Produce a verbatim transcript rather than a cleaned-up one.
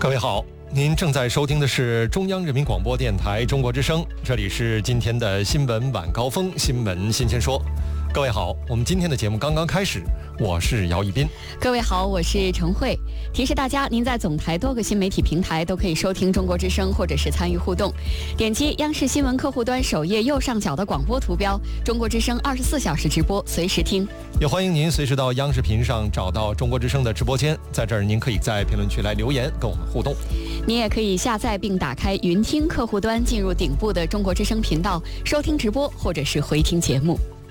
各位好，您正在收听的是中央人民广播电台中国之声，这里是今天的新闻晚高峰，新闻新鲜说。各位好，我们今天的节目刚刚开始，我是姚一斌。 各位好，我是陈慧。提示大家，您在总台多个新媒体平台都可以收听中国之声，或者是参与互动。点击央视新闻客户端首页右上角的广播图标，中国之声二十四小时直播，随时听。 也欢迎您随时到央视频上找到中国之声的直播间，在这儿您可以在评论区来留言跟我们互动。 您也可以下载并打开云听客户端，进入顶部的中国之声频道，收听直播或者是回听节目。